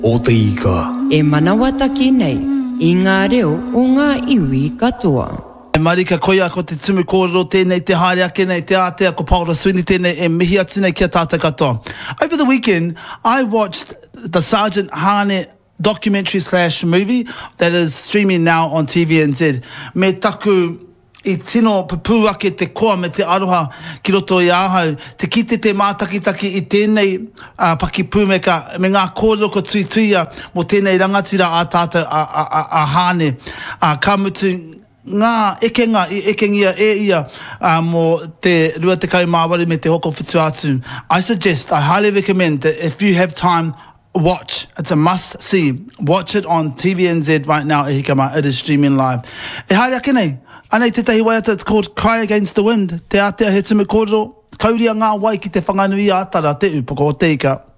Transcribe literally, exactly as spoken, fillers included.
o te ika. E manawataki nei, I ngā reo o ngā iwi katoa. E marika koia ko te tumu kōrero tēnei te haere ake nei te ātea ko Paula Sweeney tēnei e mihi atu nei kia tātou katoa. Over the weekend, I watched the Sergeant Hane documentary slash movie that is streaming now on T V N Z. Me taku I tino pupu ake te koa me te aroha ki roto I ahau. Te kite te mātakitaki I tēnei uh, paki pūmeka me ngā kōrero ko tuituia mo tēnei rangatira a tātou a, a, a, a Hane. Uh, ka mutu ngā ekenga I ekengia e ia uh, mo te rua te kau māwari me te hoko whitu atu. I suggest, I highly recommend that if you have time, watch. It's a must see. Watch it on T V N Z right now. E hikama, it is streaming live. E haere ake nei. Anei te tahi waiata, it's called Cry Against the Wind. Te atea he tumu kōrero, kauria ngā wai ki te whanganui a atara te upoko o te ika.